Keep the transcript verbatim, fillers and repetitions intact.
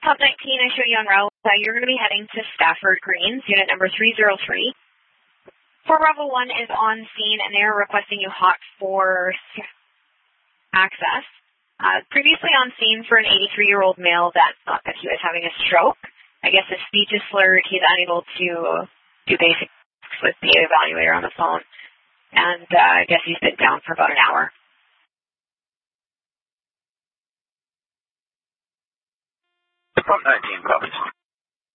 Top nineteen, I show you on route. Uh, you're going to be heading to Stafford Greens, unit number three oh three. four Bravo one is on scene, and they're requesting you hot for access. Uh, previously on scene for an eighty-three-year-old male that thought that he was having a stroke. I guess his speech is slurred. He's unable to do basics with the evaluator on the phone. And uh, I guess he's been down for about an hour. Top nineteen, copies.